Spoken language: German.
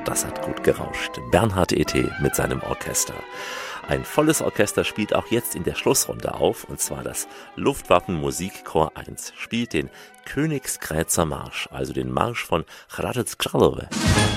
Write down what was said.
das hat gut gerauscht. Bernhard E.T. mit seinem Orchester. Ein volles Orchester spielt auch jetzt in der Schlussrunde auf, und zwar das Luftwaffen Musikchor 1 spielt den Königsgrätzer Marsch, also den Marsch von Hradec Králové.